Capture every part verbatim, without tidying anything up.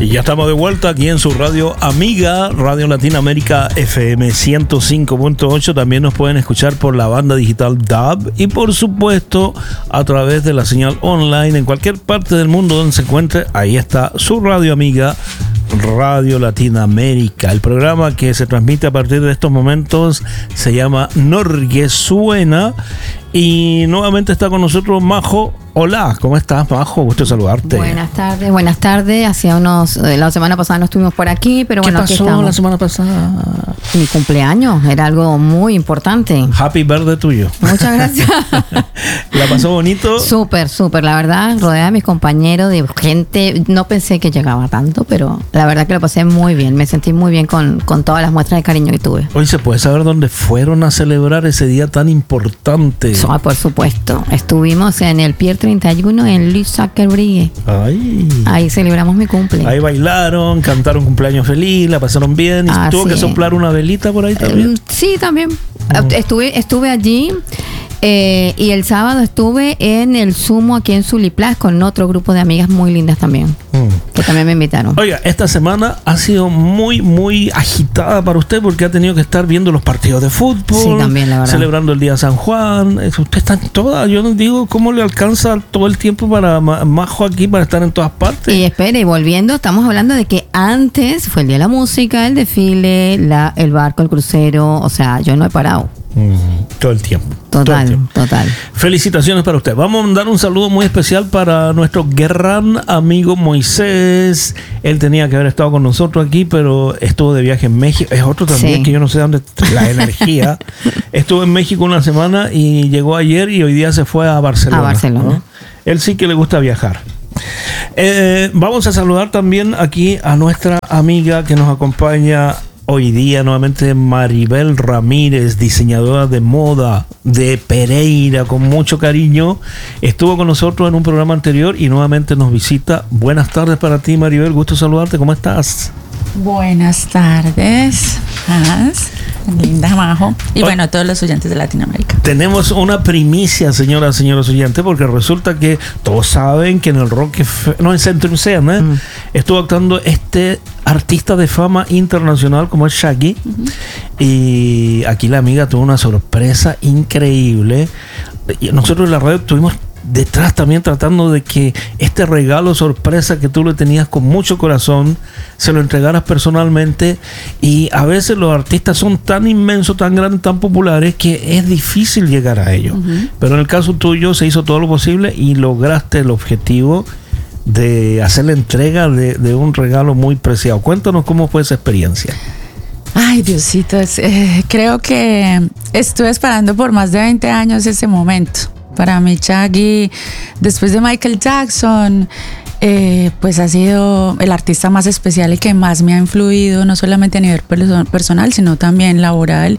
Y ya estamos de vuelta aquí en su radio amiga, Radio Latinoamérica F M ciento cinco punto ocho. También nos pueden escuchar por la banda digital D A B y por supuesto a través de la señal online en cualquier parte del mundo donde se encuentre. Ahí está su radio amiga, Radio Latinoamérica. El programa que se transmite a partir de estos momentos se llama Norge Suena. Y nuevamente está con nosotros Majo. Hola, ¿cómo estás, Majo? Gusto saludarte. Buenas tardes, buenas tardes. Hacía unos, la semana pasada no estuvimos por aquí, pero bueno, ¿qué pasó aquí estamos. La semana pasada? Mi cumpleaños, era algo muy importante. Happy birthday tuyo. Muchas gracias. ¿La pasó bonito? Súper, súper, la verdad, rodeada de mis compañeros, de gente. No pensé que llegaba tanto, pero la verdad que lo pasé muy bien. Me sentí muy bien con, con todas las muestras de cariño que tuve. Hoy se puede saber dónde fueron a celebrar ese día tan importante. Ah, por supuesto. Estuvimos en el Pier treinta y uno en Luis Sackerbrille. Ay. Ahí celebramos mi cumple. Ahí bailaron, cantaron cumpleaños feliz, la pasaron bien. ¿Y ah, tuvo sí. que soplar una velita por ahí también? Eh, sí, también. Uh-huh. Estuve, estuve allí. Eh, y el sábado estuve en el Sumo aquí en Suliplas con otro grupo de amigas muy lindas también, mm. que también me invitaron. Oiga, esta semana ha sido muy, muy agitada para usted porque ha tenido que estar viendo los partidos de fútbol, sí, también, la verdad. Celebrando el Día de San Juan. Usted está en todas. Yo no digo cómo le alcanza todo el tiempo para Majo aquí para estar en todas partes. Y espere, volviendo, estamos hablando de que antes fue el Día de la Música, el desfile, la, el barco, el crucero. O sea, yo no he parado. Mm, todo el tiempo. Total, todo el tiempo. total. Felicitaciones para usted. Vamos a mandar un saludo muy especial para nuestro gran amigo Moisés. Él tenía que haber estado con nosotros aquí, pero estuvo de viaje en México. Es otro también sí. que yo no sé dónde la energía. Estuvo en México una semana y llegó ayer y hoy día se fue a Barcelona. A Barcelona. ¿no? Él sí que le gusta viajar. Eh, vamos a saludar también aquí a nuestra amiga que nos acompaña hoy día nuevamente, Maribel Ramírez, diseñadora de moda de Pereira, con mucho cariño. Estuvo con nosotros en un programa anterior y nuevamente nos visita. Buenas tardes para ti, Maribel. Gusto saludarte. ¿Cómo estás? Buenas tardes, Hans, linda Majo, y bueno, a todos los oyentes de Latinoamérica. Tenemos una primicia, señoras, señores oyentes, porque resulta que todos saben que en el Rock, no, en Centrum Scene, ¿eh? mm. estuvo actuando este artista de fama internacional como es Shaggy, uh-huh. y aquí la amiga tuvo una sorpresa increíble. Y nosotros en la radio tuvimos detrás también tratando de que este regalo sorpresa que tú le tenías con mucho corazón se lo entregaras personalmente, y a veces los artistas son tan inmensos, tan grandes, tan populares que es difícil llegar a ellos, uh-huh. pero en el caso tuyo se hizo todo lo posible y lograste el objetivo de hacer la entrega de, de un regalo muy preciado. Cuéntanos cómo fue esa experiencia. Ay, Diosito, es, eh, creo que estuve esperando por más de veinte años ese momento. Para mí, Shaggy, después de Michael Jackson, eh, pues ha sido el artista más especial y que más me ha influido, no solamente a nivel perso- personal, sino también laboral.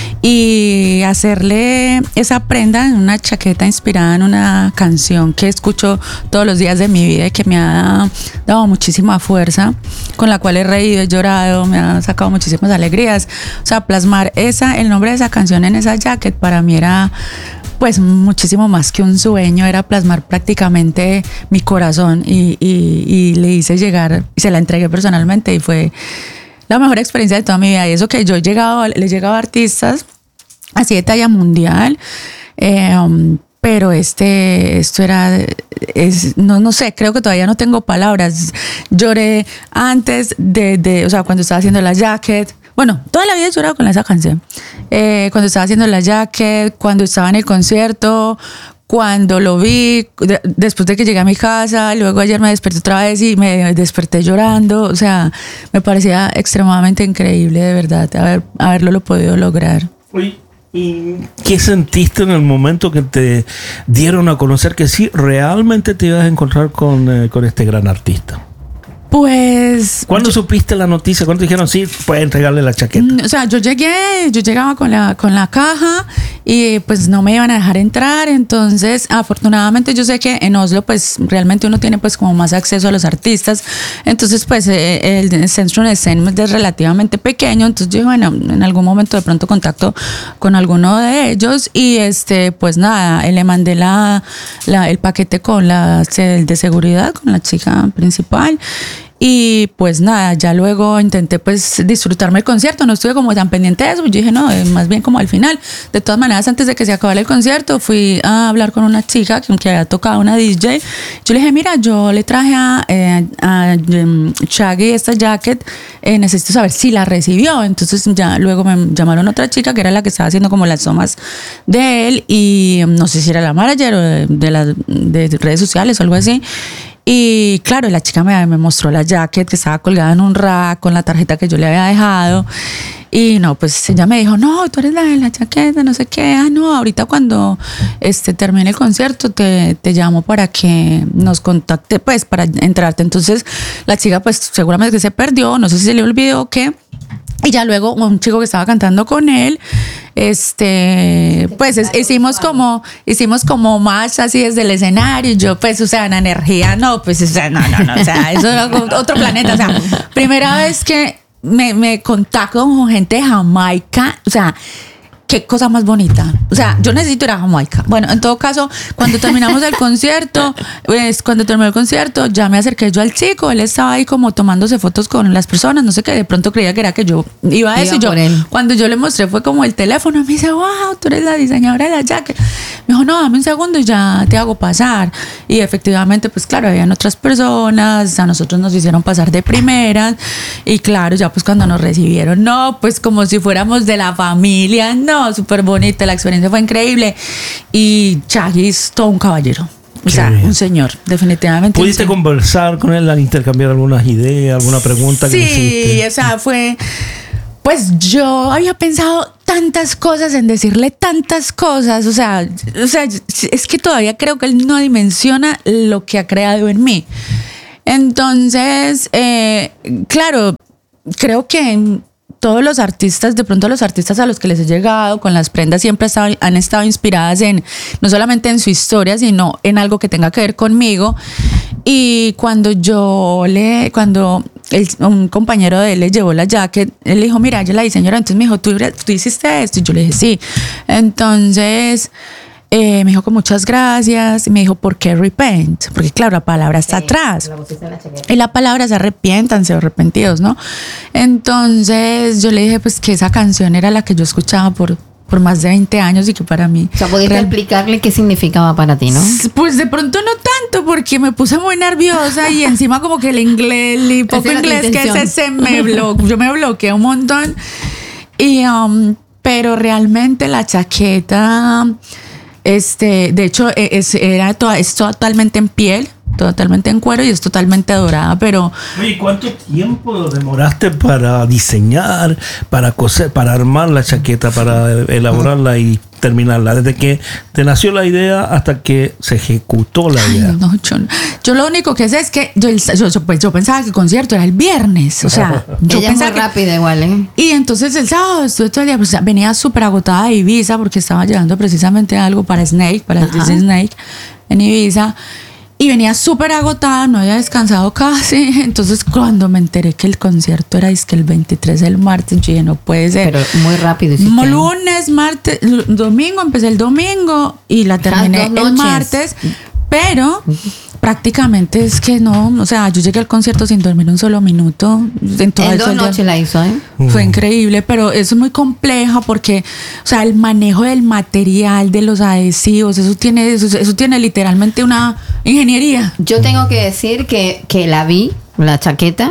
Y hacerle esa prenda en una chaqueta inspirada en una canción que escucho todos los días de mi vida y que me ha dado muchísima fuerza, con la cual he reído, he llorado, me ha sacado muchísimas alegrías. O sea, plasmar esa, el nombre de esa canción en esa jacket para mí era pues muchísimo más que un sueño, era plasmar prácticamente mi corazón y, y, y le hice llegar y se la entregué personalmente y fue la mejor experiencia de toda mi vida. Y eso que yo he llegado, le he llegado a artistas así de talla mundial, eh, um, pero este, esto era, es, no, no sé, creo que todavía no tengo palabras. Lloré antes de, de, o sea, cuando estaba haciendo la jacket. Bueno, toda la vida he llorado con esa canción. Eh, cuando estaba haciendo la jacket, cuando estaba en el concierto, cuando lo vi, de, después de que llegué a mi casa, luego ayer me desperté otra vez y me desperté llorando. O sea, me parecía extremadamente increíble, de verdad, haber, haberlo lo podido lograr. Uy. ¿Y qué sentiste en el momento que te dieron a conocer que sí, realmente te ibas a encontrar con, eh, con este gran artista? Pues... ¿Cuándo yo, supiste la noticia? ¿Cuándo dijeron, sí, puedes entregarle la chaqueta? O sea, yo llegué, yo llegaba con la, con la caja y pues no me iban a dejar entrar. Entonces, afortunadamente yo sé que en Oslo pues realmente uno tiene pues como más acceso a los artistas. Entonces, pues eh, el Centrum Scene es relativamente pequeño. Entonces yo, bueno, en algún momento de pronto contacto con alguno de ellos y este, pues nada, le mandé la, la, el paquete con la de seguridad, con la chica principal. Y pues nada, ya luego intenté pues disfrutarme el concierto, no estuve como tan pendiente de eso, yo dije no, más bien como al final. De todas maneras, antes de que se acabara el concierto, fui a hablar con una chica que, que había tocado una D J. Yo le dije, mira, yo le traje a, eh, a um, Shaggy esta jacket, eh, necesito saber si la recibió. Entonces ya luego me llamaron otra chica que era la que estaba haciendo como las tomas de él y no sé si era la manager o de, de las de redes sociales o algo así. Y claro, la chica me, me mostró la jacket que estaba colgada en un rack con la tarjeta que yo le había dejado. Y no, pues ella me dijo, no, tú eres la de la chaqueta, no sé qué. Ah, no, ahorita cuando este, termine el concierto te, te llamo para que nos contacte, pues, para entrarte. Entonces, la chica, pues, seguramente que se perdió, no sé si se le olvidó o qué. Y ya luego un chico que estaba cantando con él, este, pues es, hicimos como, hicimos como más así desde el escenario. Y yo, pues, o sea, en energía, no, pues, o sea, no, no, no, o sea, eso era otro planeta. O sea, primera vez que me, me contacto con gente de Jamaica, o sea, qué cosa más bonita. O sea, yo necesito ir a Jamaica. Bueno, en todo caso, cuando terminamos el concierto, pues cuando terminó el concierto, ya me acerqué yo al chico. Él estaba ahí como tomándose fotos con las personas, no sé qué. De pronto creía que era que yo iba a eso. Iba y yo, cuando yo le mostré, fue como el teléfono. Me dice, wow, tú eres la diseñadora de la jacket. Me dijo, no, dame un segundo y ya te hago pasar. Y efectivamente, pues claro, habían otras personas. A nosotros nos hicieron pasar de primeras. Y claro, ya pues cuando nos recibieron, no, pues como si fuéramos de la familia, no. Súper bonita, la experiencia fue increíble y Shaggy es todo un caballero, o sea, bien. Un señor, definitivamente. ¿Pudiste conversar con él, al intercambiar algunas ideas, alguna pregunta que sí, hiciste? Sí, o sea, fue, pues yo había pensado tantas cosas en decirle tantas cosas, o sea, o sea, es que todavía creo que él no dimensiona lo que ha creado en mí. Entonces, eh, claro, creo que todos los artistas, de pronto los artistas a los que les he llegado con las prendas siempre estado, han estado inspiradas en, no solamente en su historia, sino en algo que tenga que ver conmigo. Y cuando yo le, cuando el, un compañero de él le llevó la jacket, él le dijo, mira, yo la diseñadora, entonces me dijo, ¿tú, tú hiciste esto? Y yo le dije, sí. Entonces Eh, me dijo que muchas gracias y me dijo, ¿por qué repent? Porque claro, la palabra está sí, atrás la y la palabra es arrepiéntanse o arrepentidos, ¿no? Entonces yo le dije pues que esa canción era la que yo escuchaba por, por más de veinte años y que para mí... O sea, ¿pudiste real... explicarle qué significaba para ti, no? Pues de pronto no tanto, porque me puse muy nerviosa y encima como que el inglés, el poco inglés que ese se me bloqueó, yo me bloqueé un montón. Y, um, pero realmente la chaqueta... Este, de hecho, es, era toda, es totalmente en piel, totalmente en cuero y es totalmente dorada, pero... Oye, ¿cuánto tiempo demoraste para diseñar, para coser, para armar la chaqueta, para elaborarla y terminarla? Desde que te nació la idea hasta que se ejecutó la idea. Ay, no, yo, yo lo único que sé es que yo, yo, yo, pues, yo pensaba que el concierto era el viernes, o sea, yo Ella pensaba es muy que, rápida igual, ¿eh? Y entonces el sábado estuve todo el día, pues venía súper agotada de Ibiza porque estaba llevando precisamente algo para Snake, para Disney Snake en Ibiza. Y venía súper agotada, no había descansado casi. Entonces, cuando me enteré que el concierto era es que el veintitrés, el martes, yo dije, no puede ser. Pero muy rápido. ¿Sí? Lunes, martes, domingo, empecé el domingo y la terminé el martes. Pero prácticamente es que no, o sea, yo llegué al concierto sin dormir un solo minuto. En, todo en dos noches la hizo, ¿eh? Fue increíble, pero eso es muy compleja porque, o sea, el manejo del material, de los adhesivos, eso tiene, eso, eso tiene literalmente una ingeniería. Yo tengo que decir que, que la vi, la chaqueta,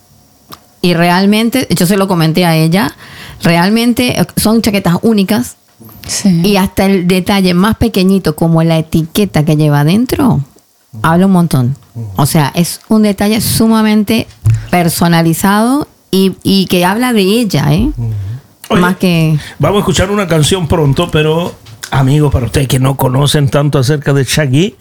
y realmente, yo se lo comenté a ella, realmente son chaquetas únicas. Sí. Y hasta el detalle más pequeñito, como la etiqueta que lleva adentro, habla un montón. O sea, es un detalle sumamente personalizado y, y que habla de ella, ¿eh? Oye, más que... Vamos a escuchar una canción pronto, pero amigos, para ustedes que no conocen tanto acerca de Shaggy,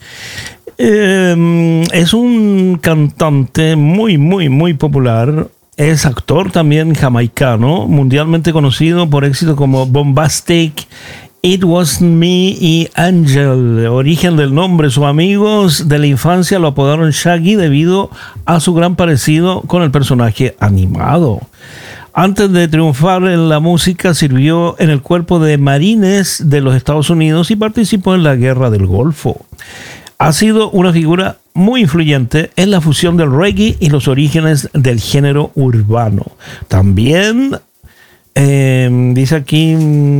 eh, es un cantante muy, muy, muy popular. Es actor también jamaicano, mundialmente conocido por éxitos como Bombastic, It Was Me y Angel. Origen del nombre, sus amigos de la infancia lo apodaron Shaggy debido a su gran parecido con el personaje animado. Antes de triunfar en la música, sirvió en el cuerpo de marines de los Estados Unidos y participó en la Guerra del Golfo. ha sido una figura muy influyente en la fusión del reggae y los orígenes del género urbano. También eh, dice aquí,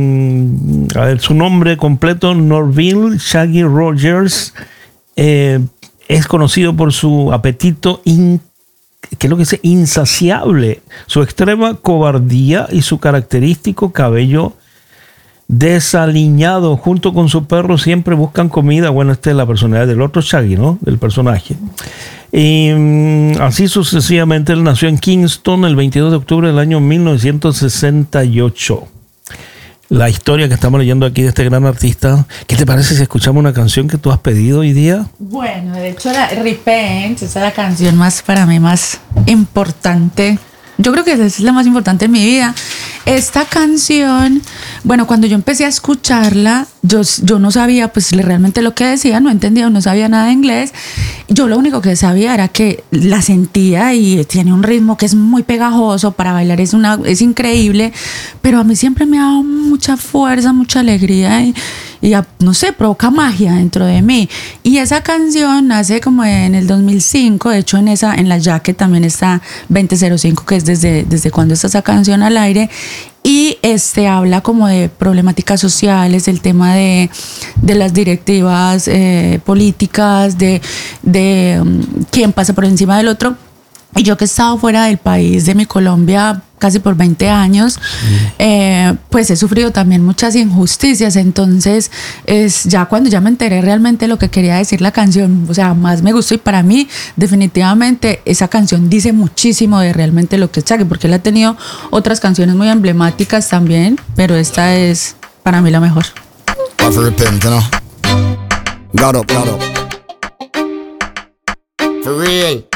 a ver, su nombre completo, Norville Shaggy Rogers, eh, es conocido por su apetito in, ¿qué es lo que dice? insaciable, su extrema cobardía y su característico cabello desaliñado. Junto con su perro siempre buscan comida. Bueno, esta es la personalidad del otro Shaggy, ¿no? Del personaje. Y um, así sucesivamente. Él nació en Kingston el veintidós de octubre del año mil novecientos sesenta y ocho. La historia que estamos leyendo aquí de este gran artista. ¿Qué te parece si escuchamos una canción que tú has pedido hoy día? Bueno, de hecho la Repent, esa es la canción más para mí más importante. Yo creo que esa es la más importante en mi vida. Esta canción, bueno, cuando yo empecé a escucharla, yo, yo no sabía pues realmente lo que decía, no entendía, no sabía nada de inglés. Yo lo único que sabía era que la sentía y tiene un ritmo que es muy pegajoso, para bailar es, una, es increíble, pero a mí siempre me ha dado mucha fuerza, mucha alegría y, y no sé, provoca magia dentro de mí. Y esa canción nace como en el dos mil cinco, de hecho en esa en la jacket también está veinte cero cinco, que es desde, desde cuando está esa canción al aire. Y este habla como de problemáticas sociales, del tema de, de las directivas eh, políticas, de, de um, quién pasa por encima del otro. Y yo que he estado fuera del país, de mi Colombia, casi por veinte años, sí. eh, pues he sufrido también muchas injusticias. Entonces, es ya cuando ya me enteré realmente lo que quería decir la canción, o sea, más me gustó. Y para mí, definitivamente, esa canción dice muchísimo de realmente lo que es Shaggy, porque él ha tenido otras canciones muy emblemáticas también, pero esta es para mí la mejor. Repent, ¿no? Got up, got up. For real.